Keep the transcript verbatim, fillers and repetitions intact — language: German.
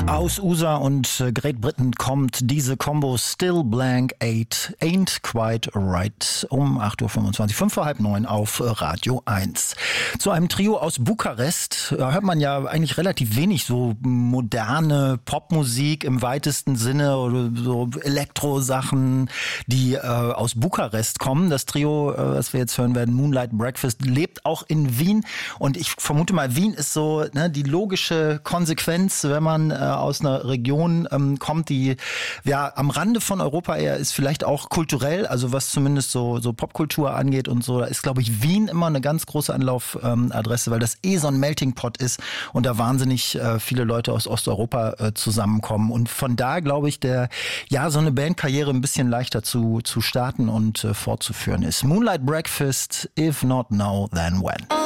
Aus U S A und Great Britain kommt diese Combo Still Blank Eight, Ain't Quite Right um acht Uhr fünfundzwanzig, fünf vor halb neun auf Radio eins. Zu einem Trio aus Bukarest hört man ja eigentlich relativ wenig so moderne Popmusik im weitesten Sinne oder so Elektrosachen, die äh, aus Bukarest kommen. Das Trio, äh, was wir jetzt hören werden, Moonlight Breakfast, lebt auch in Wien und ich vermute mal, Wien ist so ne, die logische Konsequenz, wenn man äh, aus einer Region ähm, kommt, die ja am Rande von Europa eher ist, vielleicht auch kulturell, also was zumindest so, so Popkultur angeht und so, da ist, glaube ich, Wien immer eine ganz große Anlaufadresse, ähm, weil das eh so ein Melting Pot ist und da wahnsinnig äh, viele Leute aus Osteuropa äh, zusammenkommen und von da, glaube ich, der ja so eine Bandkarriere ein bisschen leichter zu, zu starten und äh, fortzuführen ist. Moonlight Breakfast, if not now, then when.